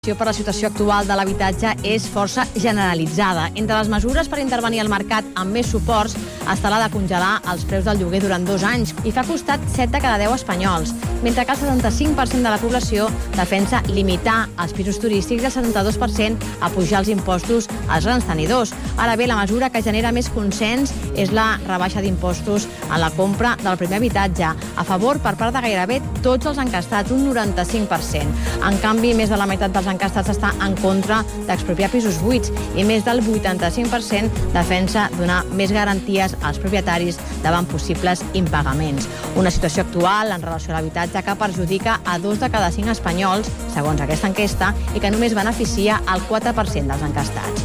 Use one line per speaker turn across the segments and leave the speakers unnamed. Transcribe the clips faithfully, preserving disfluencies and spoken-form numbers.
Per la situació actual de l'habitatge és força generalitzada. Entre les mesures per intervenir al mercat amb més suports està la de congelar els preus del lloguer durant dos anys i fa costat set de cada deu espanyols, mentre que el setanta-cinc per cent de la població defensa limitar els pisos turístics i el setanta-dos per cent a pujar els impostos als grans tenidors. Ara bé, la mesura que genera més consens és la rebaixa d'impostos en la compra del primer habitatge, a favor per part de gairebé tots els encastats, un noranta-cinc per cent. En canvi, més de la meitat dels encastats està en contra d'expropiar pisos buits i més del vuitanta-cinc per cent defensa donar més garanties als propietaris davant possibles impagaments. Una situació actual en relació a l'habitatge que perjudica a dos de cada cinc espanyols, segons aquesta enquesta, i que només beneficia el quatre per cent dels encastats.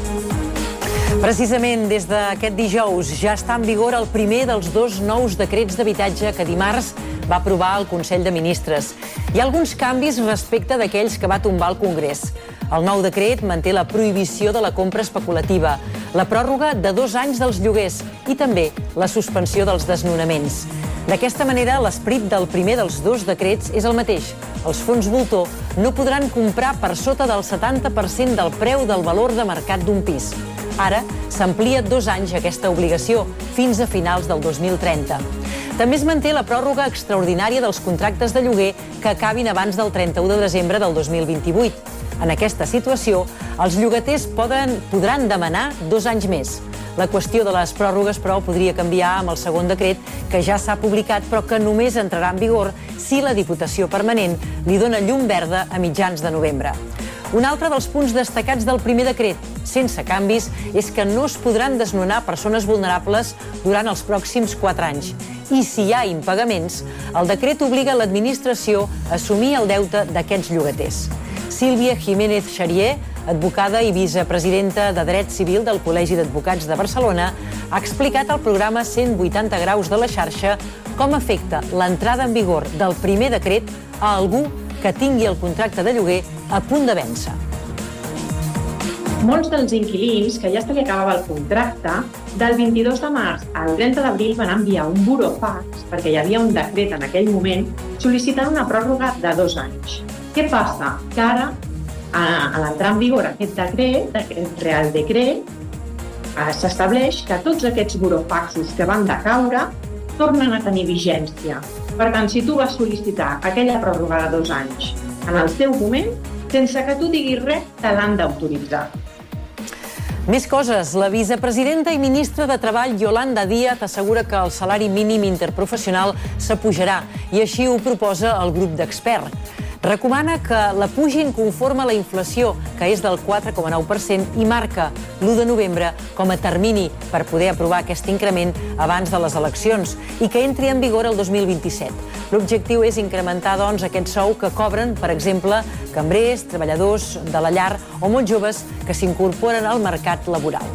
Precisament des d'aquest dijous ja està en vigor el primer dels dos nous decrets d'habitatge que dimarts va aprovar el Consell de Ministres. Hi ha alguns canvis respecte d'aquells que va tombar el Congrés. El nou decret manté la prohibició de la compra especulativa, la pròrroga de dos anys dels lloguers i també la suspensió dels desnonaments. D'aquesta manera, l'esperit del primer dels dos decrets és el mateix. Els fons voltor no podran comprar per sota del setanta per cent del preu del valor de mercat d'un pis. Ara s'amplia dos anys aquesta obligació, fins a finals del dos mil trenta. També es manté la pròrroga extraordinària dels contractes de lloguer que acabin abans del trenta-u de desembre del dos mil vint-i-vuit. En aquesta situació, els llogaters poden, podran demanar dos anys més. La qüestió de les pròrrogues, però, podria canviar amb el segon decret, que ja s'ha publicat, però que només entrarà en vigor si la Diputació Permanent li dona llum verda a mitjans de novembre. Un altre dels punts destacats del primer decret, sense canvis, és que no es podran desnonar persones vulnerables durant els pròxims quatre anys. I si hi ha impagaments, el decret obliga l'administració a assumir el deute d'aquests llogaters. Sílvia Jiménez Xarier, advocada i vicepresidenta de Dret Civil del Col·legi d'Advocats de Barcelona, ha explicat al programa cent vuitanta graus de la xarxa com afecta l'entrada en vigor del primer decret a algú que tingui el contracte de lloguer a punt de vèncer.
Molts dels inquilins que ja se li acabava el contracte, del vint-i-dos de març al trenta d'abril van enviar un burofax, perquè hi havia un decret en aquell moment, sol·licitant una pròrroga de dos anys. Què passa? Que ara, a l'entrar en vigor aquest decret, aquest Real Decret, s'estableix que tots aquests burofaxos que van decaure tornen a tenir vigència. Per tant, si tu vas sol·licitar aquella pròrroga de dos anys en el teu moment, sense que tu diguis res, te l'han d'autoritzar.
Més coses. La vicepresidenta i ministra de Treball, Yolanda Díaz, assegura que el salari mínim interprofessional s'apujarà i així ho proposa el grup d'experts. Recomana que la pugin conforme a la inflació, que és del quatre coma nou per cent, i marca l'u de novembre com a termini per poder aprovar aquest increment abans de les eleccions i que entri en vigor el dos mil vint-i-set. L'objectiu és incrementar, doncs, aquest sou que cobren, per exemple, cambrers, treballadors de la llar o molts joves que s'incorporen al mercat laboral.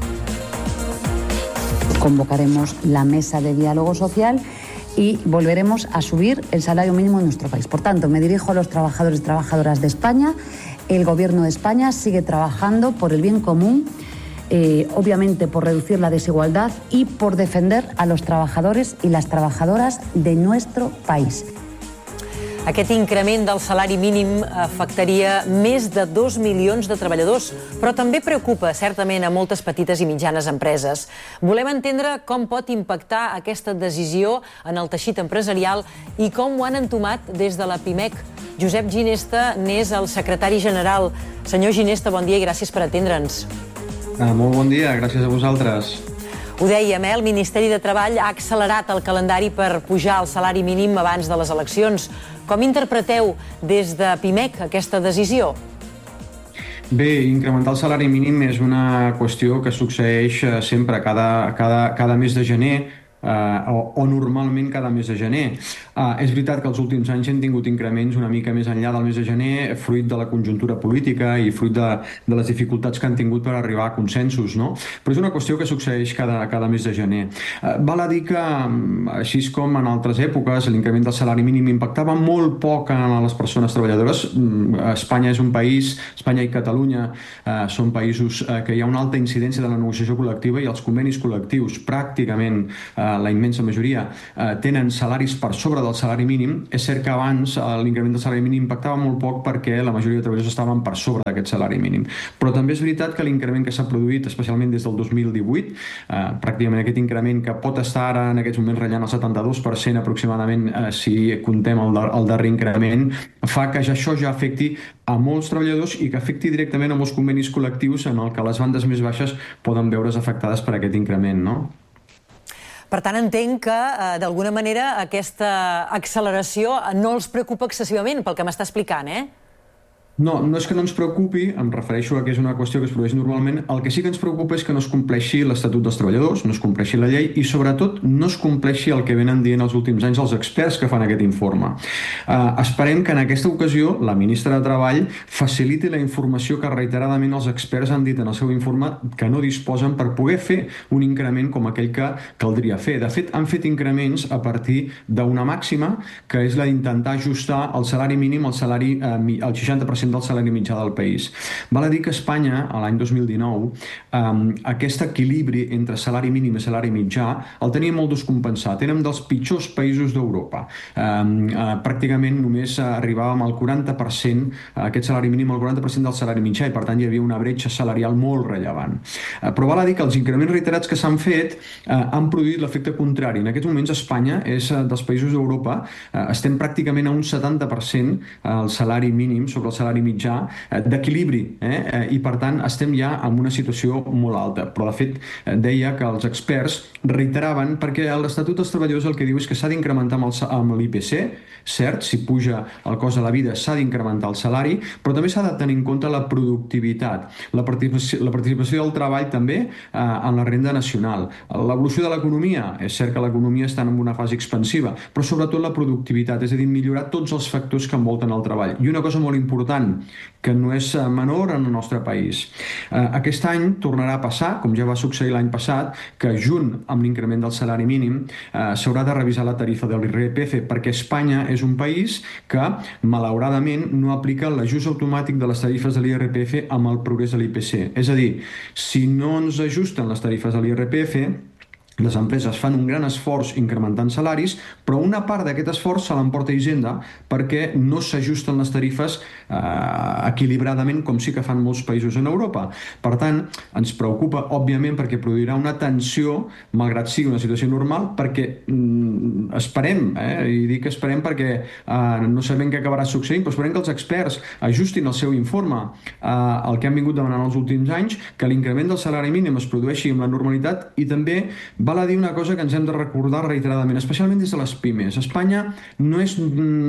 Convocaremos la mesa de diálogo social y volveremos a subir el salario mínimo en nuestro país. Por tanto, me dirijo a los trabajadores y trabajadoras de España. El Gobierno de España sigue trabajando por el bien común, eh, obviamente por reducir la desigualdad y por defender a los trabajadores y las trabajadoras de nuestro país.
Aquest increment del salari mínim afectaria més de dos milions de treballadors, però també preocupa certament a moltes petites i mitjanes empreses. Volem entendre com pot impactar aquesta decisió en el teixit empresarial i com ho han entomat des de la PIMEC. Josep Ginesta n'és el secretari general. Senyor Ginesta, bon dia i gràcies per atendre'ns.
Ah, molt bon dia, gràcies a vosaltres.
Ho dèiem, eh? El Ministeri de Treball ha accelerat el calendari per pujar el salari mínim abans de les eleccions. Com interpreteu des de PIMEC aquesta decisió?
Bé, incrementar el salari mínim és una qüestió que succeeix sempre cada, cada, cada mes de gener, Uh, o, o normalment cada mes de gener. Uh, és veritat que els últims anys hem tingut increments una mica més enllà del mes de gener, fruit de la conjuntura política i fruit de, de les dificultats que han tingut per arribar a consensos, no? Però és una qüestió que succeeix cada, cada mes de gener. Uh, val a dir que, així com en altres èpoques, l'increment del salari mínim impactava molt poc a les persones treballadores. Espanya és un país, Espanya i Catalunya uh, són països uh, que hi ha una alta incidència de la negociació col·lectiva i els convenis col·lectius pràcticament uh, la immensa majoria, tenen salaris per sobre del salari mínim. És cert que abans l'increment del salari mínim impactava molt poc perquè la majoria de treballadors estaven per sobre d'aquest salari mínim. Però també és veritat que l'increment que s'ha produït, especialment des del dos mil divuit, pràcticament aquest increment que pot estar ara en aquests moments ratllant el setanta-dos per cent aproximadament, si comptem el darrer increment, fa que això ja afecti a molts treballadors i que afecti directament a molts convenis col·lectius en el que les bandes més baixes poden veure's afectades per aquest increment, no?
Per tant, entenc que, d'alguna manera, aquesta acceleració no els preocupa excessivament, pel que m'està explicant, eh?
No, no és que no ens preocupi, em refereixo a que és una qüestió que es produeix normalment. El que sí que ens preocupa és que no es compleixi l'Estatut dels Treballadors, no es compleixi la llei i, sobretot, no es compleixi el que venen dient els últims anys els experts que fan aquest informe. Uh, esperem que en aquesta ocasió la ministra de Treball faciliti la informació que reiteradament els experts han dit en el seu informe que no disposen per poder fer un increment com aquell que caldria fer. De fet, han fet increments a partir d'una màxima, que és la d'intentar ajustar el salari mínim al salari, uh, al seixanta per cent del salari mitjà del país. Val a dir que Espanya, a l'any dos mil dinou, um, aquest equilibri entre salari mínim i salari mitjà el tenia molt descompensat. Érem dels pitjors països d'Europa. Um, uh, pràcticament només arribàvem al quaranta per cent, uh, aquest salari mínim al quaranta per cent del salari mitjà, i per tant hi havia una bretxa salarial molt rellevant. Uh, però val a dir que els increments reiterats que s'han fet uh, han produït l'efecte contrari. En aquests moments Espanya és uh, dels països d'Europa, uh, estem pràcticament a un setanta per cent el salari mínim sobre el salari mitjà d'equilibri, eh? I per tant estem ja en una situació molt alta. Però de fet deia que els experts reiteraven, perquè l'Estatut dels Treballadors el que diu és que s'ha d'incrementar amb l'I P C, cert, si puja el cost de la vida s'ha d'incrementar el salari, però també s'ha de tenir en compte la productivitat, la participació, la participació del treball també eh, en la renda nacional, l'evolució de l'economia. És cert que l'economia està en una fase expansiva, però sobretot la productivitat, és a dir, millorar tots els factors que envolten el treball. I una cosa molt important, que no és menor en el nostre país. Aquest any tornarà a passar, com ja va succeir l'any passat, que junt amb l'increment del salari mínim s'haurà de revisar la tarifa de l'I R P F, perquè Espanya és un país que, malauradament, no aplica l'ajust automàtic de les tarifes de l'I R P F amb el progrés de l'I P C. És a dir, si no ens ajusten les tarifes de l'I R P F, les empreses fan un gran esforç incrementant salaris, però una part d'aquest esforç se l'emporta Hisenda perquè no s'ajusten les tarifes eh, equilibradament com sí que fan molts països en Europa. Per tant, ens preocupa, òbviament, perquè produirà una tensió, malgrat sigui una situació normal, perquè mm, esperem, eh, i dic esperem perquè eh, no sabem què acabarà succeint, però esperem que els experts ajustin el seu informe eh, el que han vingut demanant els últims anys, que l'increment del salari mínim es produeixi amb la normalitat, i també val a dir una cosa que ens hem de recordar reiteradament, especialment des de les pimes. Espanya no és,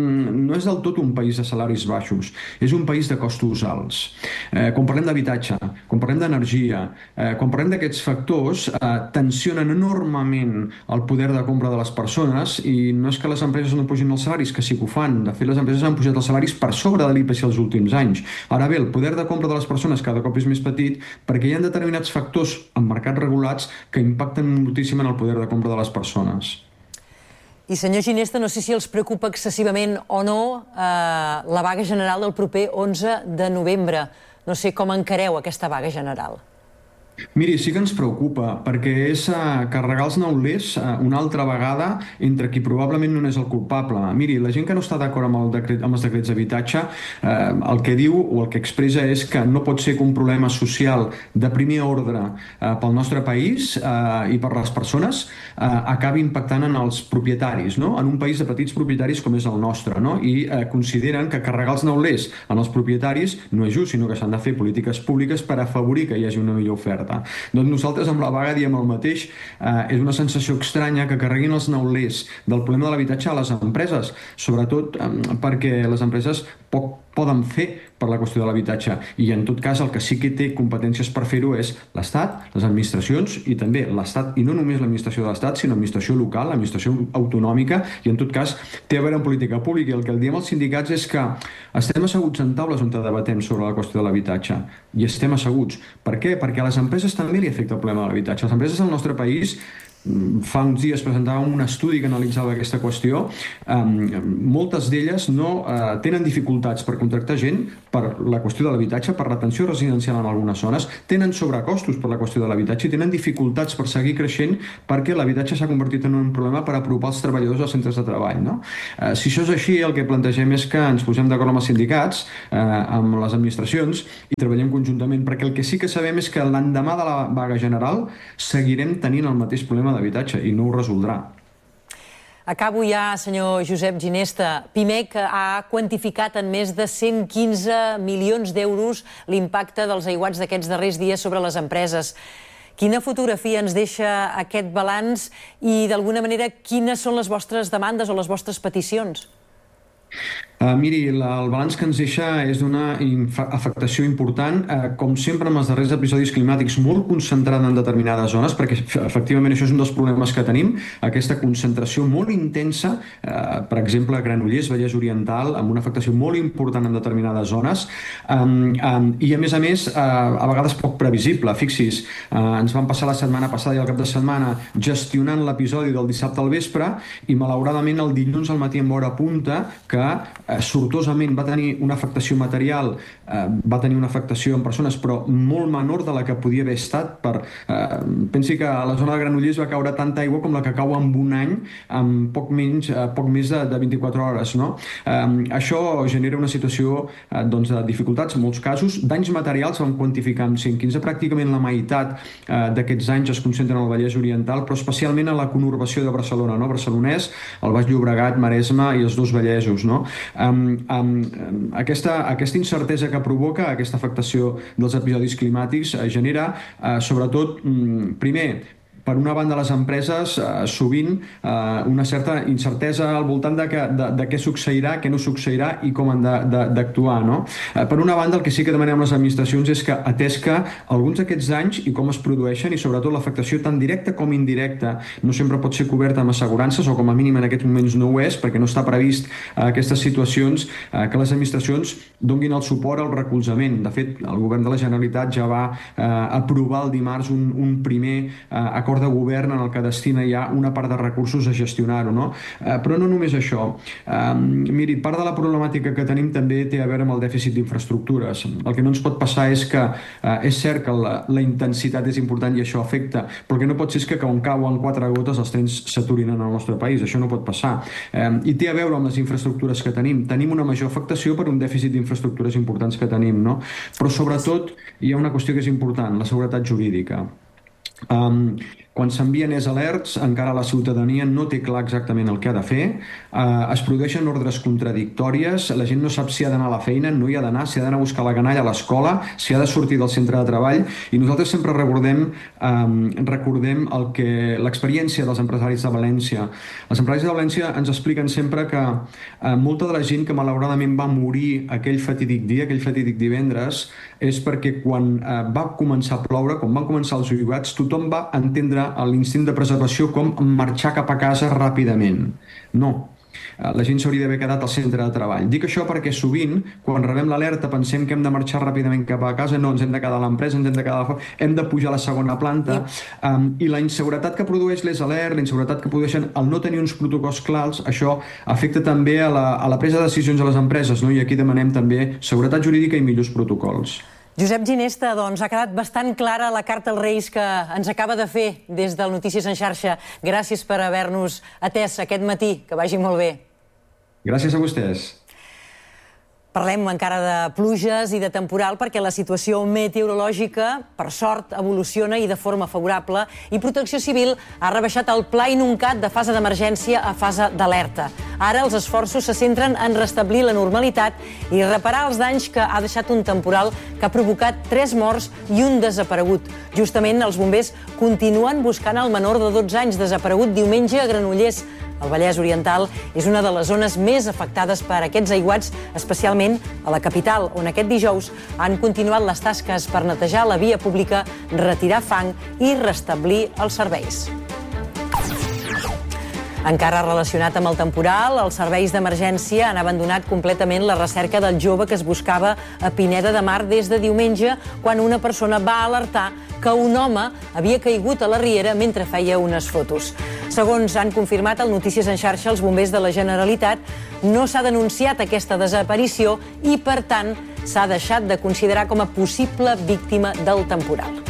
no és del tot un país de salaris baixos, és un país de costos alts. Eh, quan parlem d'habitatge, quan parlem d'energia, eh, quan parlem d'aquests factors, eh, tensionen enormement el poder de compra de les persones, i no és que les empreses no pugin els salaris, que sí que ho fan. De fet, les empreses han pujat els salaris per sobre de l'I P C els últims anys. Ara bé, el poder de compra de les persones cada cop és més petit perquè hi ha determinats factors en mercats regulats que impacten moltíssim en el poder de compra de les persones.
I, senyor Ginesta, no sé si els preocupa excessivament o no eh, la vaga general del proper onze de novembre. No sé com encareu aquesta vaga general.
Miri, sí que ens preocupa, perquè és uh, carregar els neulers uh, una altra vegada entre qui probablement no és el culpable. Miri, la gent que no està d'acord amb, el decret, amb els decrets d'habitatge, uh, el que diu o el que expressa és que no pot ser que un problema social de primer ordre uh, pel nostre país uh, i per les persones uh, acabi impactant en els propietaris, no? En un país de petits propietaris com és el nostre, no? I uh, consideren que carregar els neulers en els propietaris no és just, sinó que s'han de fer polítiques públiques per afavorir que hi hagi una millor oferta. Doncs nosaltres amb la vaga diem el mateix. Eh, és una sensació estranya que carreguin els neulers del problema de l'habitatge a les empreses, sobretot eh, perquè les empreses poc poden fer per la qüestió de l'habitatge, i en tot cas el que sí que té competències per fer-ho és l'Estat, les administracions, i també l'Estat, i no només l'administració de l'Estat, sinó l'administració local, l'administració autonòmica, i en tot cas té a veure amb política pública. I el que el diem als sindicats és que estem asseguts en taules on debatem sobre la qüestió de l'habitatge, i estem asseguts. Per què? Perquè a les empreses també li afecta el problema de l'habitatge. Les empreses del nostre país fa uns dies presentàvem un estudi que analitzava aquesta qüestió. Moltes d'elles no tenen dificultats per contractar gent per la qüestió de l'habitatge, per l'atenció residencial en algunes zones, tenen sobrecostos per la qüestió de l'habitatge i tenen dificultats per seguir creixent perquè l'habitatge s'ha convertit en un problema per apropar els treballadors als centres de treball. No? Si això és així, el que plantegem és que ens posem d'acord amb els sindicats, amb les administracions, i treballem conjuntament, perquè el que sí que sabem és que l'endemà de la vaga general seguirem tenint el mateix problema d'habitatge i no ho resoldrà.
Acabo ja, senyor Josep Ginesta. Pimec ha quantificat en més de cent quinze milions d'euros l'impacte dels aiguats d'aquests darrers dies sobre les empreses. Quina fotografia ens deixa aquest balanç i, d'alguna manera, quines són les vostres demandes o les vostres peticions?
Uh, miri, la, el balanç que ens deixa és d'una afectació important, uh, com sempre amb els darrers episodis climàtics, molt concentrada en determinades zones, perquè efectivament això és un dels problemes que tenim, aquesta concentració molt intensa, uh, per exemple a Granollers, Vallès Oriental, amb una afectació molt important en determinades zones, um, um, i a més a més uh, a vegades poc previsible. Fixis, uh, ens van passar la setmana passada i el cap de setmana gestionant l'episodi del dissabte al vespre i malauradament el dilluns al matí en hora punta que eh, sortosament va tenir una afectació material, eh, va tenir una afectació en persones, però molt menor de la que podia haver estat. Per, eh, pensi que a la zona de Granollers va caure tanta aigua com la que cau en un any, amb poc, menys, eh, poc més de, de vint-i-quatre hores. No? Eh, això genera una situació eh, doncs de dificultats en molts casos. Danys materials vam quantificar amb cent quinze, pràcticament la meitat eh, d'aquests anys es concentren al Vallès Oriental, però especialment a la conurbació de Barcelona, no? Barcelonès, el Baix Llobregat, Maresme i els dos Vallesos. No? Um, um, aquesta, aquesta incertesa que provoca aquesta afectació dels episodis climàtics eh, genera, eh, sobretot, mm, primer, per una banda, les empreses eh, sovint eh, una certa incertesa al voltant de, que, de, de què succeirà, què no succeirà i com han d'actuar. No? Eh, per una banda, el que sí que demanem a les administracions és que, atès que alguns d'aquests danys i com es produeixen i sobretot l'afectació tant directa com indirecta no sempre pot ser coberta amb assegurances o com a mínim en aquests moments no ho és perquè no està previst eh, aquestes situacions, eh, que les administracions donguin el suport al recolzament. De fet, el govern de la Generalitat ja va eh, aprovar el dimarts un, un primer eh, acord de govern en el que destina ja una part de recursos a gestionar-ho. No? Eh, però no només això. Eh, miri, part de la problemàtica que tenim també té a veure amb el dèficit d'infraestructures. El que no ens pot passar és que eh, és cert que la, la intensitat és important i això afecta, però el que no pot ser és que quan cauen quatre gotes els trens s'aturin en el nostre país. Això no pot passar. Eh, I té a veure amb les infraestructures que tenim. Tenim una major afectació per un dèficit d'infraestructures importants que tenim. No? Però sobretot hi ha una qüestió que és important, la seguretat jurídica. Um, quan s'envien és alerts, encara la ciutadania no té clar exactament el que ha de fer, uh, es produeixen ordres contradictòries, la gent no sap si ha d'anar a la feina, no hi ha d'anar, si ha d'anar a buscar la canalla a l'escola, si ha de sortir del centre de treball, i nosaltres sempre recordem, um, recordem el que l'experiència dels empresaris de València. Els empresaris de València ens expliquen sempre que uh, molta de la gent que malauradament va morir aquell fatídic dia, aquell fatídic divendres, és perquè quan uh, va començar a ploure, quan van començar els aiguats, tothom va entendre l'instint de preservació com marxar cap a casa ràpidament. No. La gent s'hauria d'haver quedat al centre de treball. Dic això perquè sovint, quan rebem l'alerta, pensem que hem de marxar ràpidament cap a casa, no, ens hem de quedar a l'empresa, ens hem de quedar a la... hem de pujar a la segona planta, um, i la inseguretat que produeix les alert, la inseguretat que produeixen el no tenir uns protocols clars, això afecta també a la, a la presa de decisions a les empreses, no? I aquí demanem també seguretat jurídica i millors protocols.
Josep Ginesta, doncs ha quedat bastant clara la carta als Reis que ens acaba de fer des del Notícies en xarxa. Gràcies per haver-nos atès aquest matí. Que vagi molt bé.
Gràcies a vostès.
Parlem encara de pluges i de temporal perquè la situació meteorològica, per sort, evoluciona i de forma favorable i Protecció Civil ha rebaixat el pla inuncat de fase d'emergència a fase d'alerta. Ara els esforços se centren en restablir la normalitat i reparar els danys que ha deixat un temporal que ha provocat tres morts i un desaparegut. Justament els bombers continuen buscant el menor de dotze anys desaparegut diumenge a Granollers. El Vallès Oriental és una de les zones més afectades per aquests aiguats, especialment a la capital, on aquest dijous han continuat les tasques per netejar la via pública, retirar fang i restablir els serveis. Encara relacionat amb el temporal, els serveis d'emergència han abandonat completament la recerca del jove que es buscava a Pineda de Mar des de diumenge, quan una persona va alertar que un home havia caigut a la riera mentre feia unes fotos. Segons han confirmat al Notícies en xarxa els bombers de la Generalitat, no s'ha denunciat aquesta desaparició i, per tant, s'ha deixat de considerar com a possible víctima del temporal.